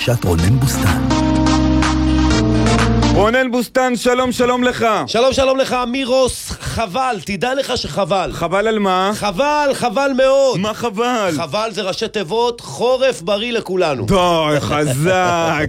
שאת רונן בוסטן. רונן בוסטן, שלום, שלום לך. שלום, שלום לך, אמירוס. חבל, תדע לך שחבל. חבל על מה? חבל מאוד. מה חבל? חבל זה ראשי תיבות, חורף בריא לכולנו. די, חזק.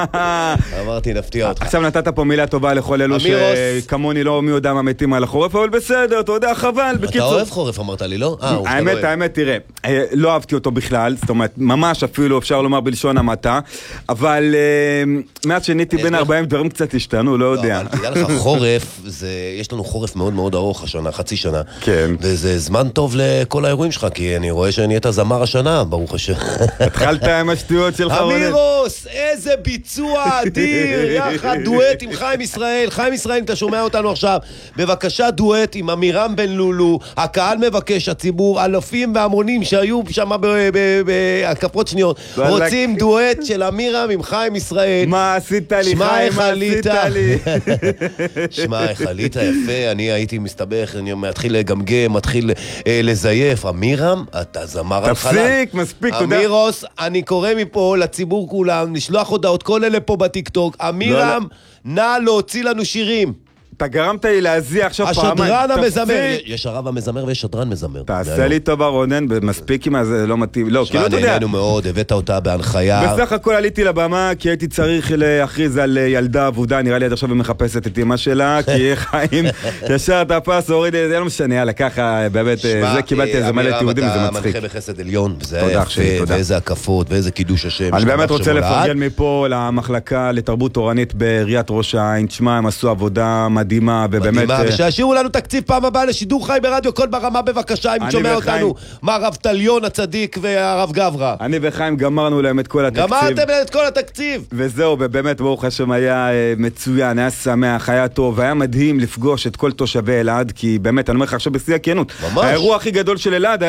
אמרתי, נפתיע אותך. עכשיו נתת פה מילה טובה לכל אלו שכמוני לא מי יודע מה מתים על החורף, אבל בסדר, אתה יודע, חבל. אתה אוהב חורף, אמרת לי, לא? האמת, תראה, לא אהבתי אותו בכלל, זאת אומרת, ממש אפילו אפשר לומר בלשון המעטה, אבל מעט שניתי בין 40 דברים קצת השתנו, לא יודע. אבל תדע לך, חורף, יש לנו חורף מאוד מאוד ארוך השנה, חצי שנה. כן. וזה זמן טוב לכל האירועים שלך, כי אני רואה שנהיית זמר השנה, ברוך השם. התחלת עם השטויות שלך, רונן. אמירוס, איזה ביצוע אדיר, יחד דואט עם חיים ישראל. חיים ישראל, אם אתה שומע אותנו עכשיו, בבקשה דואט עם אמירם בן לולו. הקהל מבקש, הציבור, אלפים והמונים שהיו שם בהקפות שניות, רוצים דואט של אמירם עם חיים ישראל. מה עשית לי, חיים, מה עשית לי? שמע, איך עלית יפה, אני הייתי מסתבך, אני מתחיל לגמגם, מתחיל לזייף. אמירם, אתה זמר על חלל. תפסיק, מספיק, תודה. אמירוס, אני קורא מפה לציבור כולם, לשלוח הודעות, כל אלה פה בטיקטוק. אמירם, נא להוציא לנו שירים. אתה גרמת לי להזיע עכשיו פעמיים. השדרן המזמר, יש הרב המזמר ויש שדרן מזמר. תעשה לי טובה רונן, מספיק עם זה, לא מתאים. לא, כאילו אתה יודע. נהנינו מאוד, הבאת אותה בהנחיה. בסך הכל עליתי לבמה, כי הייתי צריך להכריז על ילדה עבודה, נראה לי עד עכשיו היא מחפשת את אמא שלה, כי חיים ישר את הפס, הוריד, זה לא משנה, יאללה, ככה, באמת, זה קיבלתי איזה מלא תיעודים, וזה מצחיק. אתה מנחה בחסד עליון, וזה היה יפה, ואיזה הקפות, ואיזה קידוש השם. אני באמת רוצה לפרגן מפה למחלקה לתרבות תורנית בעיריית ראש העין. תשמע, הם עשו עבודה מדהימה, ובאמת ושהשאירו לנו תקציב פעם הבאה לשידור חי ברדיו כל ברמה, בבקשה, אם שומע אותנו מה רב טליון הצדיק והרב גברה. אני וחיים גמרנו להם את כל התקציב. גמרתם להם את כל התקציב. וזהו, ובאמת ברוך השם היה מצוין, היה שמח, היה טוב, היה מדהים לפגוש את כל תושבי אלעד, כי באמת אני אומר לך עכשיו בשיא הכנות, האירוע הכי גדול של אלעד